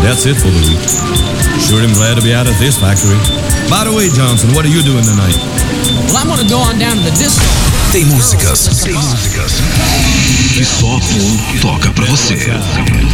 That's it for the week. Sure am glad to be out at this factory. By the way, Johnson, what are you doing tonight? Well, I'm gonna go on down to the disco. Tem músicas. Que só um toca pra você.